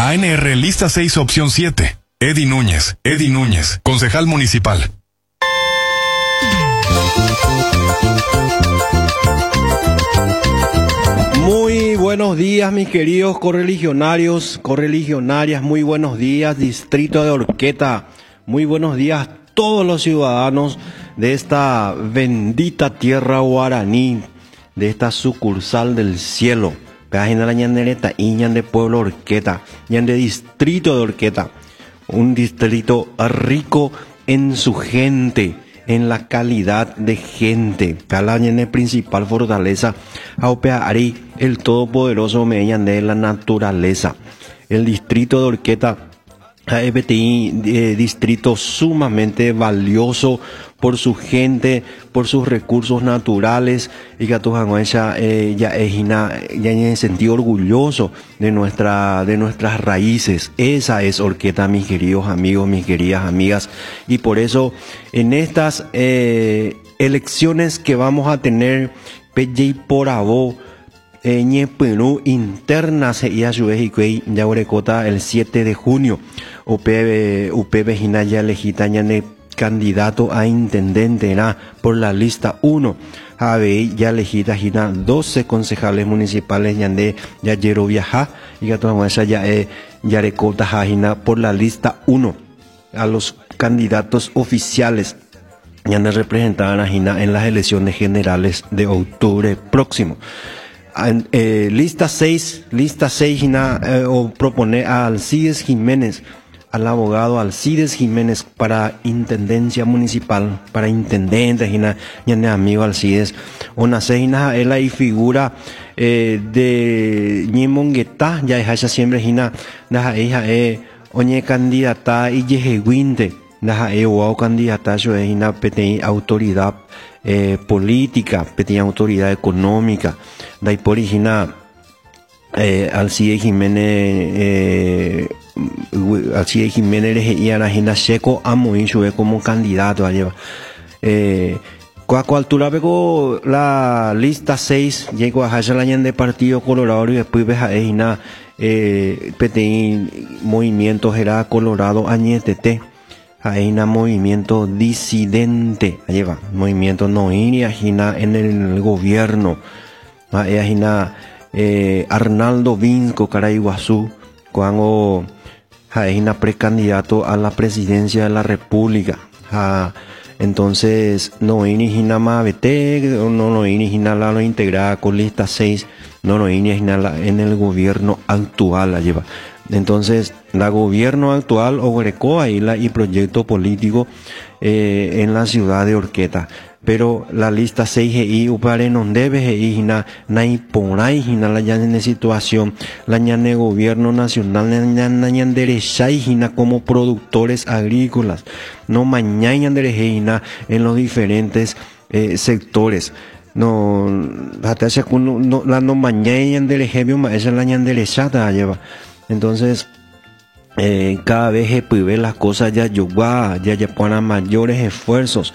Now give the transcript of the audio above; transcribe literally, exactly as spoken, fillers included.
A N R lista seis opción siete. Edi Núñez, Edi Núñez, concejal municipal. Muy buenos días, mis queridos correligionarios, correligionarias, muy buenos días, distrito de Horqueta, muy buenos días a todos los ciudadanos de esta bendita tierra guaraní, de esta sucursal del cielo, página la ñandereta, iñan de pueblo Horqueta, ñan de distrito de Horqueta, un distrito rico en su gente, en la calidad de gente. Calañene principal fortaleza, Aupeari, el todopoderoso meñan de la naturaleza. El distrito de Horqueta, E P T I, eh, distrito sumamente valioso por su gente, por sus recursos naturales, y que eh, ya es ya en sentido orgulloso de nuestra de nuestras raíces. Esa es Horqueta, mis queridos amigos, mis queridas amigas, y por eso en estas eh, elecciones que vamos a tener, P J por abo Ñe Perú internas y a su vez y ya orecota el siete de junio. U P Vejina ya elegita ñane candidato a intendente ¿na? Por la lista uno. A ver, ya elegita gina doce concejales municipales ñande ya yero viaja y que toda esa ya eh, ya recota jajina por la lista uno. A los candidatos oficiales ya nos representaban a Gina en las elecciones generales de octubre próximo. Eh, lista seis, lista seis, Gina, eh, o propone a Alcides Jiménez, al abogado Alcides Jiménez para intendencia municipal, para intendente, Gina, ya amigo Alcides, una seina, él ahí figura eh, de Ñemongueta, ya es esa siempre, Gina, deja ella, eh, oñe candidata y yejewinte, deja eh, wow, candidata, yo es Gina, pete autoridad eh, política, pete autoridad económica. De por origina eh, Alcides Jiménez eh, Alcides Jiménez y Anagina Checo amo y sube como candidato a llevar eh, ¿cuál altura pegó la lista seis llegó a Hacha de Partido Colorado y después ves a Ejina eh, P T I Movimiento Gerá Colorado Añetete Ejina Movimiento Disidente a llevar Movimiento no iría en el gobierno. Ejina eh, Arnaldo Vinco Caraiguazú cuando ejina precandidato a la presidencia de la República. Ja, entonces no inigina mabete no no inigina la lo integrada con lista seis no no inigina en el gobierno actual la lleva. Entonces la gobierno actual obrecó ahí la y proyecto político eh, en la ciudad de Horqueta. Pero la lista seis y upare non debe y na na iporai hina la ya en situación la ñane gobierno nacional na ñan derecha hina como productores agrícolas no mañana derechina en los diferentes eh, sectores no hasta se no la no mañana derechebio ma esa la ñan derecha ta lleva. Entonces Eh, cada vez se pide las cosas ya yoga, ya ya ponen mayores esfuerzos